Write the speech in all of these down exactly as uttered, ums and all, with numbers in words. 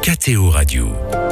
K T O Radio.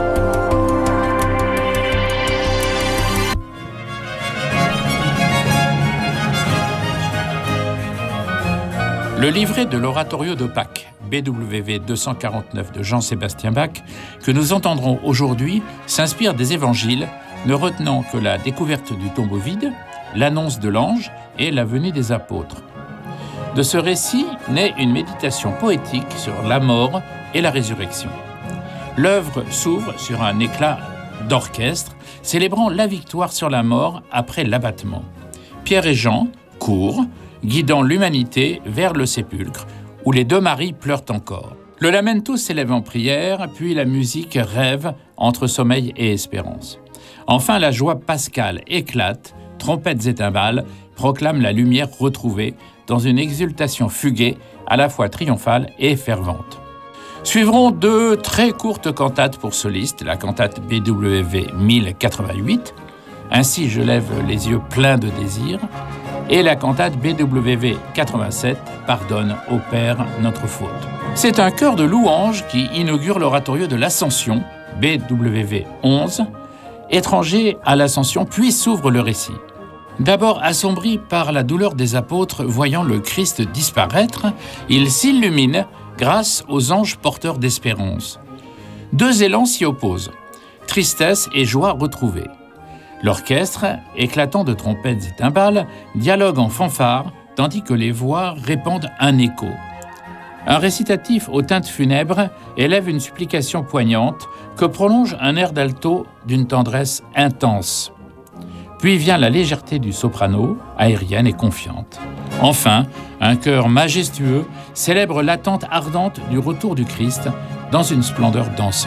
Le livret de l'oratorio de Pâques, B W V deux cent quarante-neuf de Jean-Sébastien Bach, que nous entendrons aujourd'hui, s'inspire des évangiles, ne retenant que la découverte du tombeau vide, l'annonce de l'ange et la venue des apôtres. De ce récit naît une méditation poétique sur la mort et la résurrection. L'œuvre s'ouvre sur un éclat d'orchestre, célébrant la victoire sur la mort après l'abattement. Pierre et Jean courent, guidant l'humanité vers le sépulcre, où les deux maris pleurent encore. Le lamento s'élève en prière, puis la musique rêve entre sommeil et espérance. Enfin, la joie pascale éclate, trompettes et timbales proclament la lumière retrouvée dans une exultation fuguée, à la fois triomphale et fervente. Suivront deux très courtes cantates pour solistes, la cantate B W V mille quatre-vingt-huit, « Ainsi je lève les yeux pleins de désir », et la cantate B W V quatre-vingt-sept, « Pardonne au Père notre faute ». C'est un chœur de louanges qui inaugure l'oratorio de l'Ascension, B W V onze, étranger à l'Ascension, puis s'ouvre le récit. D'abord assombri par la douleur des apôtres voyant le Christ disparaître, il s'illumine grâce aux anges porteurs d'espérance. Deux élans s'y opposent, tristesse et joie retrouvée. L'orchestre, éclatant de trompettes et timbales, dialogue en fanfare, tandis que les voix répandent un écho. Un récitatif aux teintes funèbres élève une supplication poignante que prolonge un air d'alto d'une tendresse intense. Puis vient la légèreté du soprano, aérienne et confiante. Enfin, un chœur majestueux célèbre l'attente ardente du retour du Christ dans une splendeur dansante.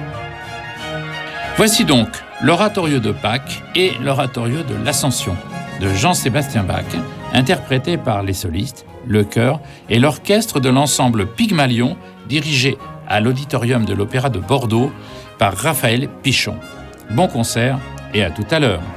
Voici donc l'oratorio de Pâques et l'oratorio de l'Ascension de Jean-Sébastien Bach, interprété par les solistes, le chœur et l'orchestre de l'ensemble Pygmalion, dirigé à l'auditorium de l'Opéra de Bordeaux par Raphaël Pichon. Bon concert et à tout à l'heure.